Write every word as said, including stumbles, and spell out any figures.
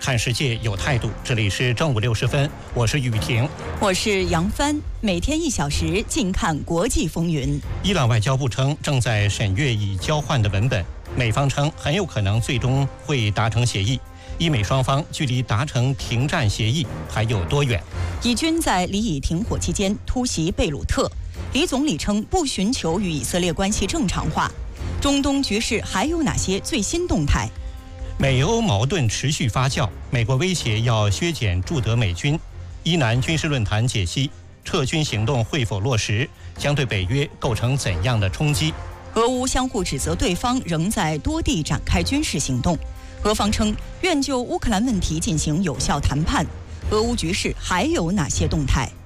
看世界有态度。这里是正午六十分，我是雨婷， 我是杨帆。每天一小时，尽看国际风云。 伊朗外交部称正在审阅已交换的文本，美方称很有可能最终会达成协议。伊美双方距离达成停战协议还有多远？ 以军在黎以停火期间突袭贝鲁特，李总理称不寻求与以色列关系正常化。中东局势还有哪些最新动态？ 美欧矛盾持续发酵，美国威胁要削减驻德美军。伊南军事论坛解析，撤军行动会否落实，将对北约构成怎样的冲击？ 俄乌相互指责对方仍在多地展开军事行动，俄方称愿就乌克兰问题进行有效谈判。俄乌局势还有哪些动态？